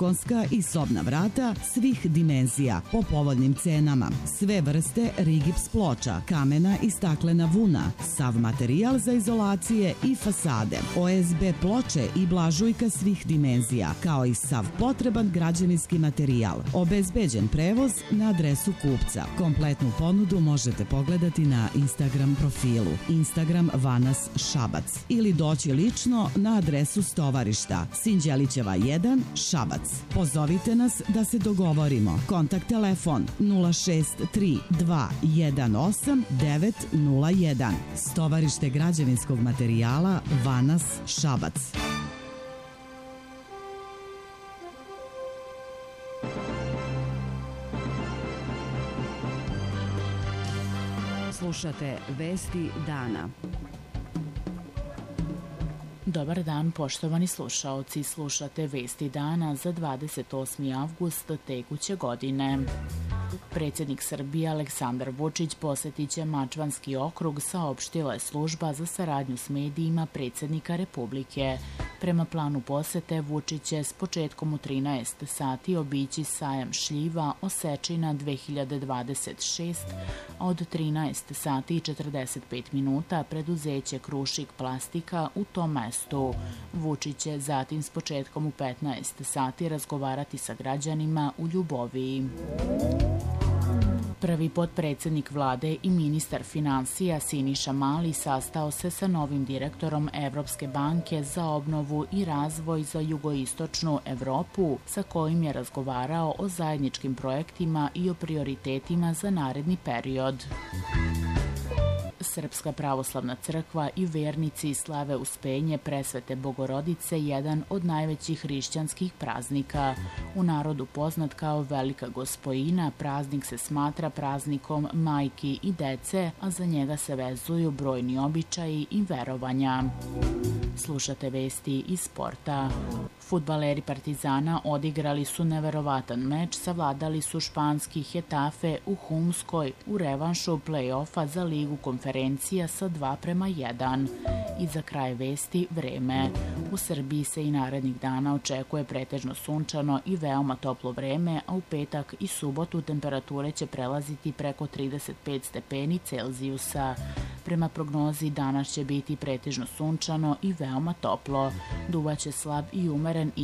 balkonska i sobna vrata svih dimenzija po povoljnim cenama. Sve vrste rigips ploča, kamena i staklena vuna, sav materijal za izolacije i fasade, OSB ploče i blažujka svih dimenzija, kao i sav potreban građevinski materijal. Obezbeđen prevoz na adresu kupca. Kompletnu ponudu možete pogledati na Instagram profilu Instagram Vanas Šabac ili doći lično na adresu Stovarišta Sinđelićeva 1 Šabac. Pozovite nas da se dogovorimo. Kontakt telefon 063 218 901. Stovarište građevinskog materijala Vanas Šabac. Slušate Vesti dana. Dobar dan, poštovani slušaoci. Slušate Vesti dana za 28. avgust tekuće godine. Predsjednik Srbije Aleksandar Vučić posetit će Mačvanski okrug, saopštila je služba za saradnju s medijima predsjednika Republike. Prema planu posete, Vučić će s početkom u 13 sati obići sajam šljiva Osečina 2026, a od 13 sati i 45 minuta preduzeće Krušik plastika u tom mestu. Vučić će zatim s početkom u 15 sati razgovarati sa građanima u Ljuboviji. Prvi potpredsjednik vlade i ministar finansija Siniša Mali sastao se sa novim direktorom Evropske banke za obnovu i razvoj za jugoistočnu Evropu, sa kojim je razgovarao o zajedničkim projektima i o prioritetima za naredni period. Srpska pravoslavna crkva i vernici slave Uspenje Presvete Bogorodice, jedan od najvećih hrišćanskih praznika. U narodu poznat kao Velika Gospojina, praznik se smatra praznikom majki i dece, a za njega se vezuju brojni običaji i verovanja. Slušate vesti iz sporta. Fudbaleri Partizana odigrali su neverovatan meč, savladali su španski Hetafe u Humskoj u revanšu play-offa za Ligu konferencija sa 2:1. I za kraj vesti vreme. U Srbiji se i narednih dana očekuje pretežno sunčano i veoma toplo vreme, a u petak i subotu temperature će prelaziti preko 35 stepeni Celzijusa. Prema prognozi danas će biti pretežno sunčano i veoma toplo. Duvaće slab i umeren